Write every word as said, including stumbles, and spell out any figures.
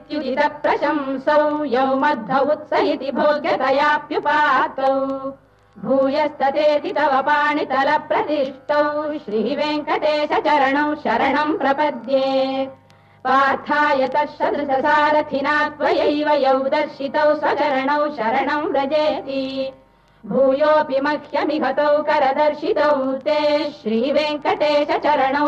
इत्युदित प्रशंसौ यौ मध्व उत्स इति भोग्यतयाप्युपातौ भूयस्ततेति तव पाणितल प्रतिष्ठौ श्रीवेङ्कटेश चरणौ शरणं प्रपद्ये पार्थाय तत्सदृशसारथिना त्वयैव यौ दर्शितौ स्वचरणौ शरणं व्रजेति भूयोऽपि मह्यमिहतौ करदर्शितौ ते श्रीवेङ्कटेश चरणौ